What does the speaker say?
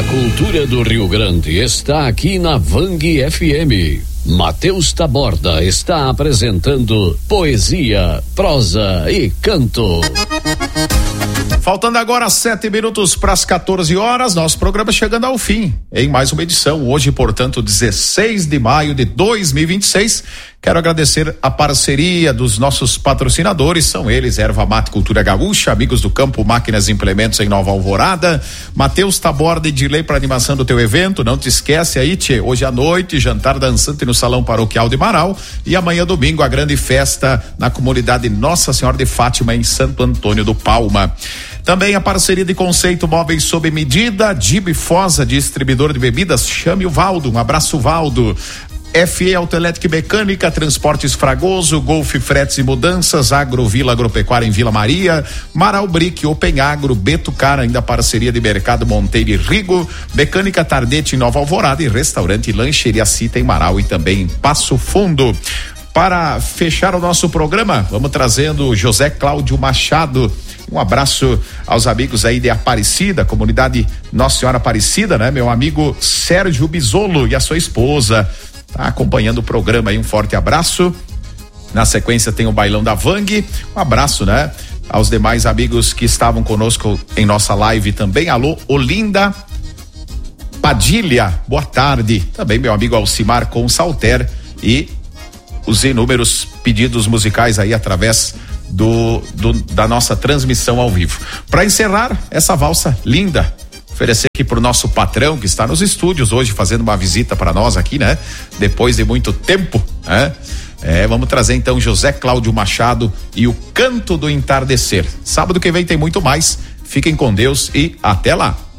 cultura do Rio Grande está aqui na Vang FM. Matheus Taborda está apresentando poesia, prosa e canto. Faltando agora 7 minutos para as 14 horas, nosso programa chegando ao fim, em mais uma edição. Hoje, portanto, 16 de maio de 2026. Quero agradecer a parceria dos nossos patrocinadores, são eles, Erva Mate Cultura Gaúcha, Amigos do Campo, Máquinas e Implementos em Nova Alvorada, Matheus Taborda e Dilei para animação do teu evento. Não te esquece aí, tchê, hoje à noite, jantar dançante no Salão Paroquial de Marau, e amanhã domingo a grande festa na comunidade Nossa Senhora de Fátima em Santo Antônio do Palma. Também a parceria de Conceito Móveis sob medida, Dibe Fosa, distribuidor de bebidas, chame o Valdo, um abraço Valdo. FE Autoelétrica e Mecânica, Transportes Fragoso, Golf Fretes e Mudanças, Agrovila Agropecuária em Vila Maria, Marau Brick, Open Agro, Beto Cara, ainda parceria de Mercado Monteiro e Rigo, Mecânica Tardete em Nova Alvorada e Restaurante Lancheria Cita em Marau e também em Passo Fundo. Para fechar o nosso programa, vamos trazendo José Cláudio Machado. Um abraço aos amigos aí de Aparecida, comunidade Nossa Senhora Aparecida, né? Meu amigo Sérgio Bisolo e a sua esposa. Tá acompanhando o programa aí, um forte abraço. Na sequência tem o Bailão da Vang, um abraço, né? Aos demais amigos que estavam conosco em nossa live também. Alô, Olinda Padilha, boa tarde. Também meu amigo Alcimar Consalter e os inúmeros pedidos musicais aí através da nossa transmissão ao vivo. Para encerrar essa valsa linda, oferecer aqui pro nosso patrão que está nos estúdios hoje fazendo uma visita para nós aqui, né? Depois de muito tempo, né? Vamos trazer então José Cláudio Machado e o Canto do Entardecer. Sábado que vem tem muito mais. Fiquem com Deus e até lá.